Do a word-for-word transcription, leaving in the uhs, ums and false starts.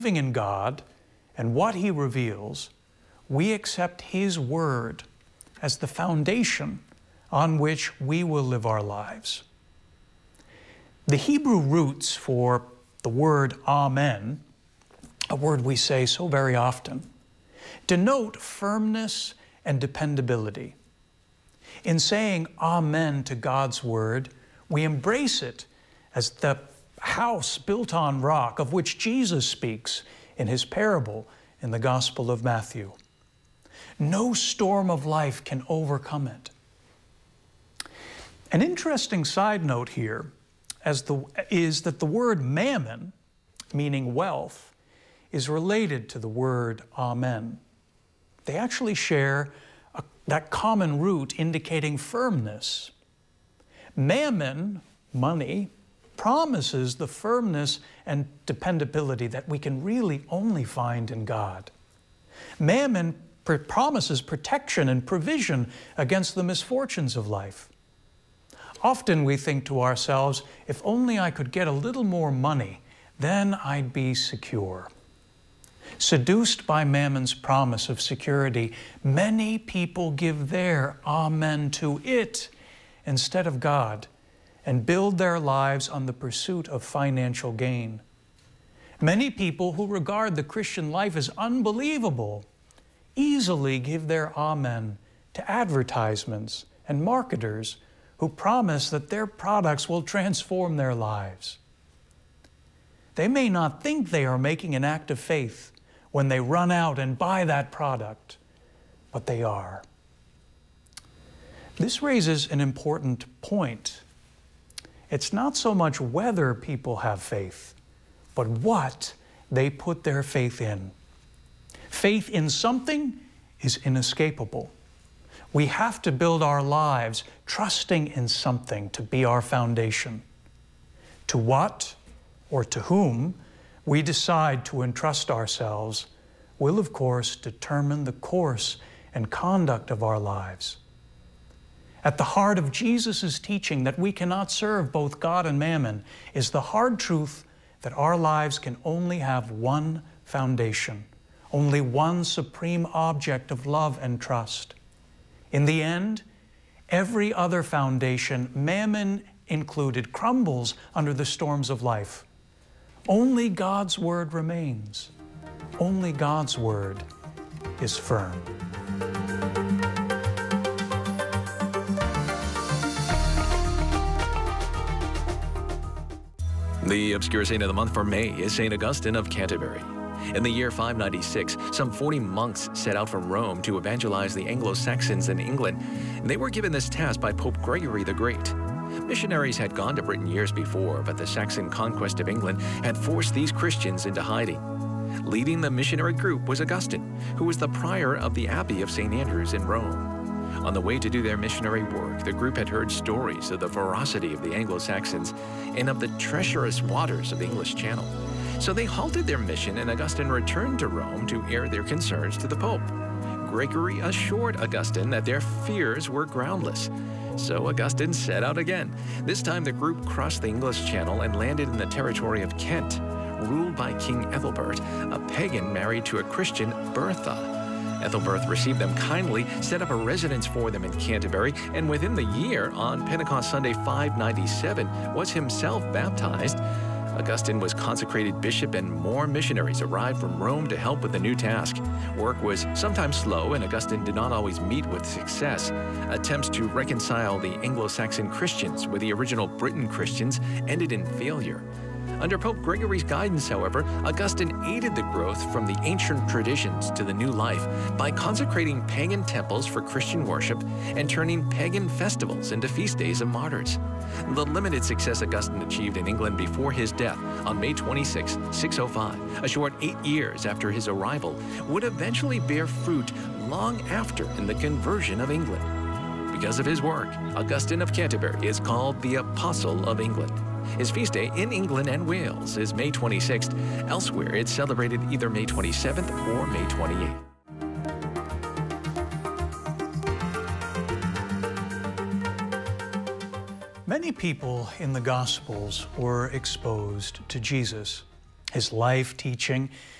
Believing in God and what He reveals, we accept His Word as the foundation on which we will live our lives. The Hebrew roots for the word Amen, a word we say so very often, denote firmness and dependability. In saying Amen to God's Word, we embrace it as the house built on rock of which Jesus speaks in His parable in the Gospel of Matthew. No storm of life can overcome it. An interesting side note here as the, is that the word mammon, meaning wealth, is related to the word amen. They actually share a, that common root indicating firmness. Mammon, money, promises the firmness and dependability that we can really only find in God. Mammon pr- promises protection and provision against the misfortunes of life. Often we think to ourselves, if only I could get a little more money, then I'd be secure. Seduced by Mammon's promise of security, many people give their amen to it instead of God and build their lives on the pursuit of financial gain. Many people who regard the Christian life as unbelievable easily give their amen to advertisements and marketers who promise that their products will transform their lives. They may not think they are making an act of faith when they run out and buy that product, but they are. This raises an important point. It's not so much whether people have faith, but what they put their faith in. Faith in something is inescapable. We have to build our lives trusting in something to be our foundation. To what or to whom we decide to entrust ourselves will, of course, determine the course and conduct of our lives. At the heart of Jesus' teaching that we cannot serve both God and mammon is the hard truth that our lives can only have one foundation, only one supreme object of love and trust. In the end, every other foundation, mammon included, crumbles under the storms of life. Only God's Word remains. Only God's Word is firm. The obscure saint of the month for May is Saint Augustine of Canterbury. In the year five ninety-six, some forty monks set out from Rome to evangelize the Anglo-Saxons in England. They were given this task by Pope Gregory the Great. Missionaries had gone to Britain years before, but the Saxon conquest of England had forced these Christians into hiding. Leading the missionary group was Augustine, who was the prior of the Abbey of Saint Andrews in Rome. On the way to do their missionary work, the group had heard stories of the ferocity of the Anglo-Saxons and of the treacherous waters of the English Channel. So they halted their mission, and Augustine returned to Rome to air their concerns to the Pope. Gregory assured Augustine that their fears were groundless. So Augustine set out again. This time the group crossed the English Channel and landed in the territory of Kent, ruled by King Ethelbert, a pagan married to a Christian, Bertha. Ethelbert received them kindly, set up a residence for them in Canterbury, and within the year, on Pentecost Sunday five ninety-seven, was himself baptized. Augustine was consecrated bishop, and more missionaries arrived from Rome to help with the new task. Work was sometimes slow, and Augustine did not always meet with success. Attempts to reconcile the Anglo-Saxon Christians with the original Britain Christians ended in failure. Under Pope Gregory's guidance, however, Augustine aided the growth from the ancient traditions to the new life by consecrating pagan temples for Christian worship and turning pagan festivals into feast days of martyrs. The limited success Augustine achieved in England before his death on May twenty-sixth, six oh five, a short eight years after his arrival, would eventually bear fruit long after in the conversion of England. Because of his work, Augustine of Canterbury is called the Apostle of England. His feast day in England and Wales is May twenty-sixth. Elsewhere, it's celebrated either May twenty-seventh or May twenty-eighth. Many people in the Gospels were exposed to Jesus. his life, teaching,